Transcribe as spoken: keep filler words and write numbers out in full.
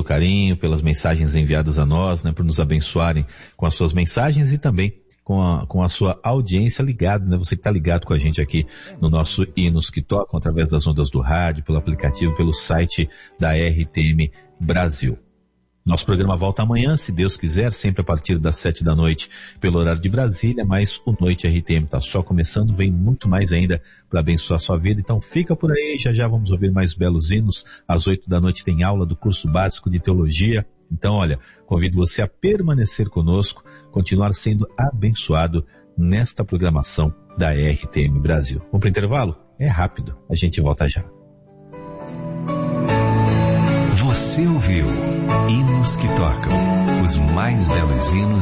pelo carinho, pelas mensagens enviadas a nós, né, por nos abençoarem com as suas mensagens e também com a, com a sua audiência ligado, né, você que está ligado com a gente aqui no nosso Hinos que Tocam, através das ondas do rádio, pelo aplicativo, pelo site da R T M Brasil. Nosso programa volta amanhã, se Deus quiser, sempre a partir das sete da noite, pelo horário de Brasília, mas o Noite R T M está só começando, vem muito mais ainda para abençoar a sua vida, então fica por aí, já já vamos ouvir mais belos hinos. Às oito da noite tem aula do curso básico de teologia, então olha, convido você a permanecer conosco, continuar sendo abençoado nesta programação da R T M Brasil. Vamos para o intervalo? É rápido, a gente volta já. Você ouviu Hinos que Tocam, os mais belos hinos